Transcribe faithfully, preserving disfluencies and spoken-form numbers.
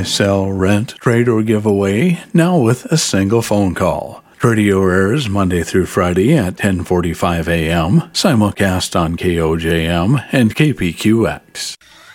sell, rent, trade, or give away, now with a single phone call. Radio airs Monday through Friday at ten forty-five a.m., simulcast on K O J M and K P Q X.